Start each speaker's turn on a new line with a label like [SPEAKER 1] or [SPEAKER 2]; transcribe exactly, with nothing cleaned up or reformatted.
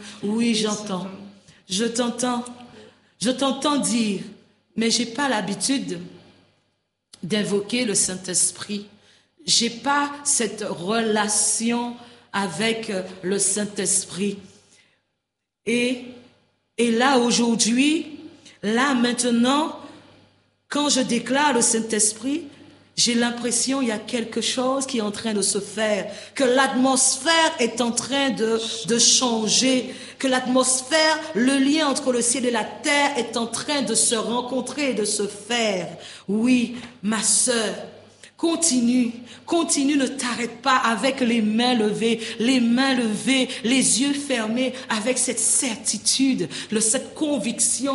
[SPEAKER 1] Oui, j'entends. Je t'entends. Je t'entends dire, mais j'ai pas l'habitude d'invoquer le Saint-Esprit. J'ai pas cette relation avec le Saint-Esprit. Et, et là, aujourd'hui, là, maintenant, quand je déclare le Saint-Esprit, j'ai l'impression qu'il y a quelque chose qui est en train de se faire, que l'atmosphère est en train de, de changer, que l'atmosphère, le lien entre le ciel et la terre est en train de se rencontrer et de se faire. Oui, ma sœur, continue, continue, ne t'arrête pas avec les mains levées, les mains levées, les yeux fermés, avec cette certitude, cette conviction